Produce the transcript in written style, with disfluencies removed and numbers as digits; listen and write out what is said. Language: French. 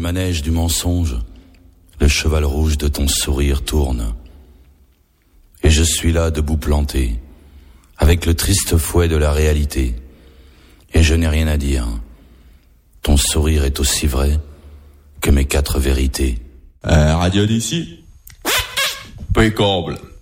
manège du mensonge, le cheval rouge de ton sourire tourne. Et je suis là debout planté, avec le triste fouet de la réalité. Et je n'ai rien à dire. Ton sourire est aussi vrai que mes 4 vérités. Radio d'ici. Pécable.